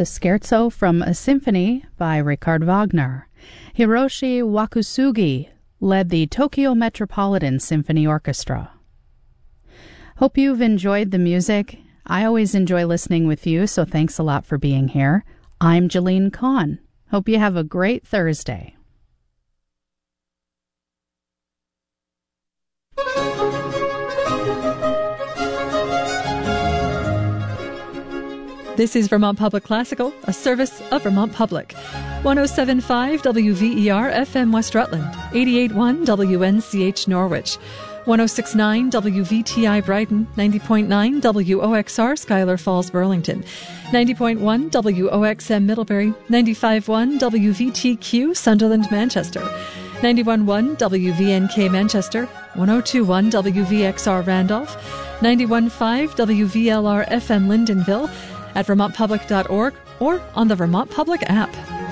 the scherzo from a symphony by Richard Wagner. Hiroshi Wakusugi led the Tokyo Metropolitan Symphony Orchestra. Hope you've enjoyed the music. I always enjoy listening with you, so thanks a lot for being here. I'm Jalene Kahn. Hope you have a great Thursday. This is Vermont Public Classical, a service of Vermont Public. 107.5 WVER FM West Rutland, 88.1 WNCH Norwich, 106.9 WVTI Brighton, 90.9 WOXR Schuyler Falls Burlington, 90.1 WOXM Middlebury, 95.1 WVTQ Sunderland Manchester, 91.1 WVNK Manchester, 102.1 WVXR Randolph, 91.5 WVLR FM Lyndonville, at vermontpublic.org or on the Vermont Public app.